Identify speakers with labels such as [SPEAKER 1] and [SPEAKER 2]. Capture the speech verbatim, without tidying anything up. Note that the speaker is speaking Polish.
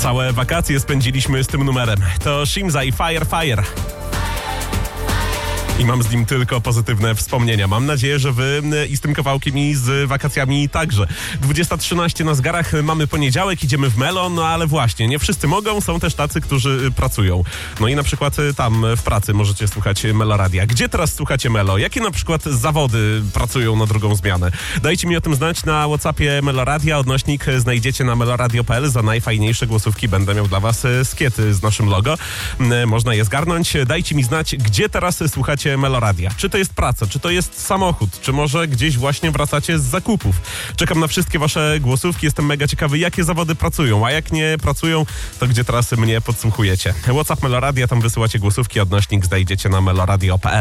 [SPEAKER 1] Całe wakacje spędziliśmy z tym numerem. To Shimza i Fire Fire. I mam z nim tylko pozytywne wspomnienia. Mam nadzieję, że wy i z tym kawałkiem i z wakacjami także. dwudziesta trzynaście na zegarach, mamy poniedziałek, idziemy w Melo, no ale właśnie, nie wszyscy mogą, są też tacy, którzy pracują. No i na przykład tam w pracy możecie słuchać Meloradia. Gdzie teraz słuchacie Melo? Jakie na przykład zawody pracują na drugą zmianę? Dajcie mi o tym znać na WhatsAppie Meloradia. Odnośnik znajdziecie na meloradio kropka p l. Za najfajniejsze głosówki będę miał dla was skiety z naszym logo. Można je zgarnąć. Dajcie mi znać, gdzie teraz słuchacie Meloradia. Czy to jest praca, czy to jest samochód, czy może gdzieś właśnie wracacie z zakupów. Czekam na wszystkie wasze głosówki. Jestem mega ciekawy, jakie zawody pracują, a jak nie pracują, to gdzie teraz mnie podsłuchujecie. WhatsApp Meloradia, tam wysyłacie głosówki, odnośnik znajdziecie na meloradio kropka p l.